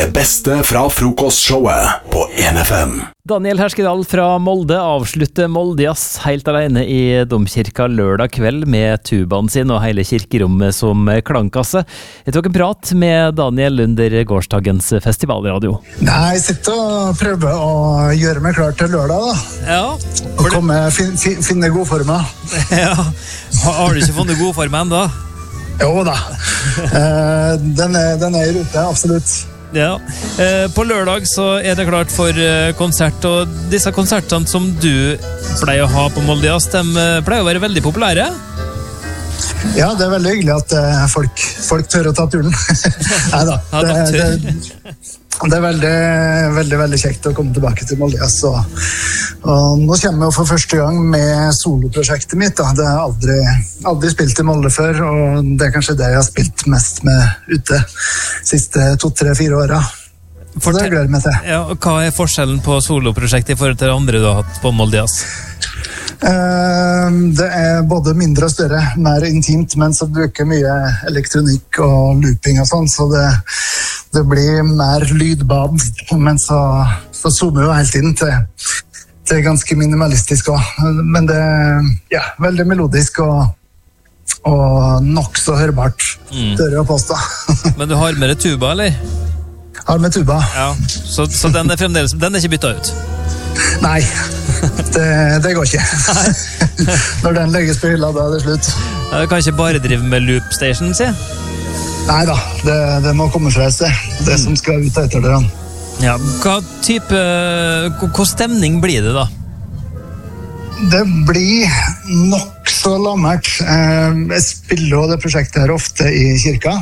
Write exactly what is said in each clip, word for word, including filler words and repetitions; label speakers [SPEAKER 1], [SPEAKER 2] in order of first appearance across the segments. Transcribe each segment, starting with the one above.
[SPEAKER 1] Det beste fra frokostshowet på en F M.
[SPEAKER 2] Daniel Herskedal fra Molde avslutter Moldejazz helt alene i domkirka lørdag kveld med tubaen sin og hele kirkerommet som klangkasse. Jeg tok en prat med Daniel under gårsdagens festivalradio.
[SPEAKER 3] Nei, jeg sitter og prøver å gjøre meg klar til lørdag da.
[SPEAKER 2] Ja.
[SPEAKER 3] Og komme, fin, fin, finne godformer.
[SPEAKER 2] Ja. Har du ikke funnet godformen da?
[SPEAKER 3] Jo da. Eh, den, er, den er i rute, absolutt.
[SPEAKER 2] Ja. Eh, på lørdag så er det klart for eh, konsert, og disse konsertene som du pleier å ha på Moldejazz, de eh, pleier å være veldig populære.
[SPEAKER 3] Ja, det er veldig hyggelig at eh, folk, folk tør å ta turen. Neida,
[SPEAKER 2] Ja,
[SPEAKER 3] det,
[SPEAKER 2] da tør.
[SPEAKER 3] det, det er veldig, veldig, veldig kjekt å komme tilbake til Moldejazz. Og, og nå kommer jeg for første gang med soloprosjektet mitt. Da. Det har aldri, aldri spilt i Molde før, og det er kanskje det jeg har spilt mest med ute siste to, tre, fire åra. Så det gleder jeg meg til.
[SPEAKER 2] Ja, og hva er forskjellen på soloprosjektet i forhold til det andre du har hatt på Moldejazz?
[SPEAKER 3] Uh, det er både mindre og større, mer intimt, men så bruker mye elektronikk og looping og sånn, så det, det blir mer lydbad, men så, så zoomer jo hele tiden til, til ganske minimalistisk også. Men det er ja, veldig melodisk og, og nok så hørbart, mm. tør jeg å påstå.
[SPEAKER 2] Men du har med deg tuba, eller?
[SPEAKER 3] Har med tuba.
[SPEAKER 2] Ja, så, så den er fremdeles, den er ikke byttet ut?
[SPEAKER 3] Nei, det, det går ikke. Når den legges på hylla, da er det slutt.
[SPEAKER 2] Ja, du kan ikke bare drive med loop station, si?
[SPEAKER 3] Neida, det, det må komme fra et sted. Det mm. som skal ut etter det.
[SPEAKER 2] Ja, hva type, hva stemning blir det da?
[SPEAKER 3] Det blir nok så lammert. Jeg spiller jo det prosjektet her ofte i kirka.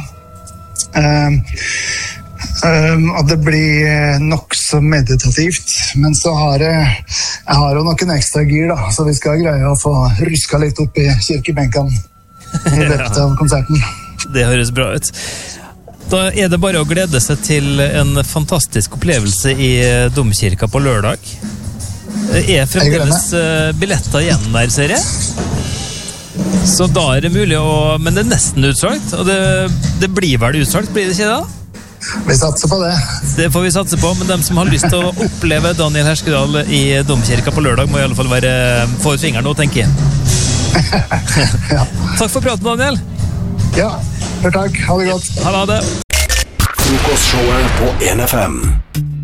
[SPEAKER 3] Um, og det blir nok så meditativt, men så har jeg, jeg har jo noen ekstra gir da, så vi skal greie å få ruska litt opp i kirkebenkene i løpet av konserten.
[SPEAKER 2] Det høres bra ut. Da er det bare å glede seg til en fantastisk opplevelse i domkirka på lørdag. Er fremdeles billetter igjen der, ser jeg? Så da er det mulig å, men det er nesten utsolgt, og det, det blir vel utsolgt, blir det ikke da?
[SPEAKER 3] Vi satser på det.
[SPEAKER 2] Det får vi satse på, men de som har lyst til å oppleve Daniel Herskedal i domkirka på lørdag må i alle fall være få ut fingeren nå, tenker jeg.
[SPEAKER 3] Ja.
[SPEAKER 2] Takk for praten, Daniel.
[SPEAKER 3] Ja, takk. Ha det godt.
[SPEAKER 2] Ha det.
[SPEAKER 1] Frokostshowet på en F M.